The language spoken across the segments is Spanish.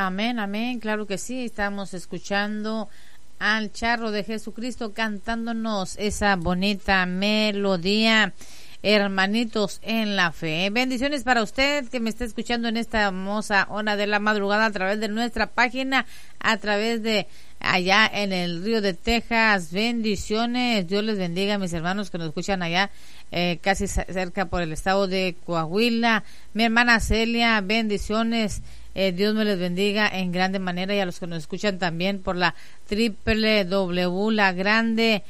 Amén, amén, claro que sí. Estamos escuchando al Charro de Jesucristo cantándonos esa bonita melodía, hermanitos en la fe. Bendiciones para usted que me está escuchando en esta hermosa hora de la madrugada a través de nuestra página, a través de allá en el Río de Texas. Bendiciones, Dios les bendiga a mis hermanos que nos escuchan allá casi cerca por el estado de Coahuila. Mi hermana Celia, bendiciones. Dios me les bendiga en grande manera, y a los que nos escuchan también por la www La Grande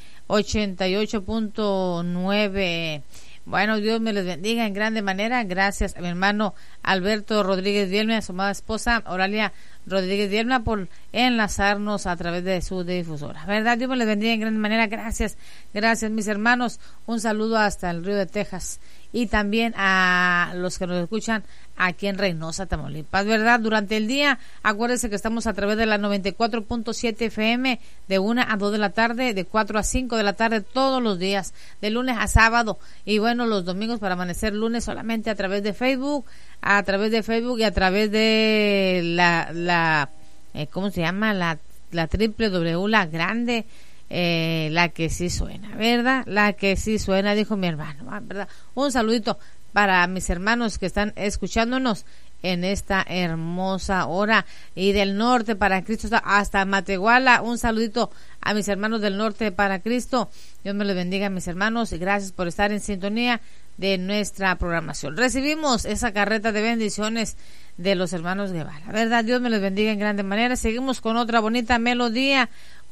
88.9. Bueno, Dios me les bendiga en grande manera. Gracias a mi hermano Alberto Rodríguez Vielma y a su amada esposa Oralia Rodríguez Vielma por enlazarnos a través de su difusora. ¿Verdad? Dios me les bendiga en grande manera. Gracias, gracias mis hermanos. Un saludo hasta el Río de Texas y también a los que nos escuchan aquí en Reynosa, Tamaulipas, ¿verdad? Durante el día, acuérdense que estamos a través de la 94.7 FM de 1 a 2 de la tarde, de 4 a 5 de la tarde todos los días, de lunes a sábado, y bueno, los domingos para amanecer lunes solamente a través de Facebook, y a través de la ¿cómo se llama? La www La Grande, la que sí suena, ¿verdad? La que sí suena, dijo mi hermano, ¿verdad? Un saludito para mis hermanos que están escuchándonos en esta hermosa hora, y del norte para Cristo hasta Matehuala. Un saludito a mis hermanos del norte para Cristo. Dios me los bendiga, mis hermanos, y gracias por estar en sintonía de nuestra programación. Recibimos esa carreta de bendiciones de los hermanos Guevara, ¿verdad? Dios me los bendiga en grande manera. Seguimos con otra bonita melodía,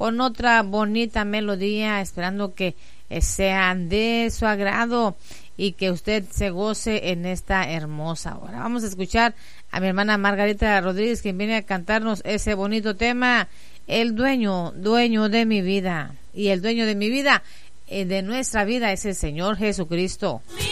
esperando que sean de su agrado y que usted se goce en esta hermosa hora. Vamos a escuchar a mi hermana Margarita Rodríguez, quien viene a cantarnos ese bonito tema, el dueño de mi vida. Y el dueño de mi vida, de nuestra vida, es el Señor Jesucristo.